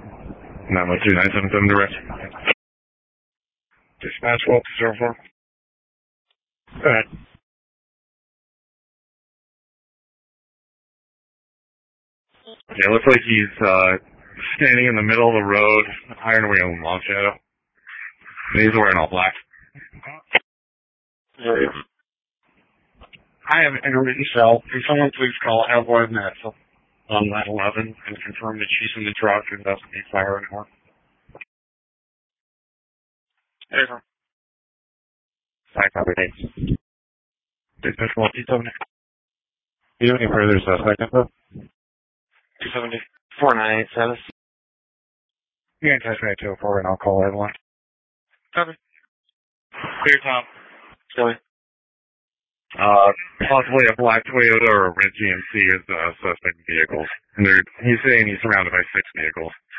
912-977 direct. Dispatch 1204. Go ahead. Yeah, it looks like he's standing in the middle of the road, iron wheel and long shadow. And he's wearing all black. I have an intermittent cell. Can someone please call Airborne Medical on 911 and confirm that she's in the truck and doesn't need fire anymore? Hey, I copy. Dispatch 1270. Do you have any further suspect info? 270. 4987. You can touch me at 204 and I'll call everyone. Copy. Clear, Tom. Silly. Possibly a black Toyota or a red GMC is the suspect vehicles. And he's saying he's surrounded by 6 vehicles.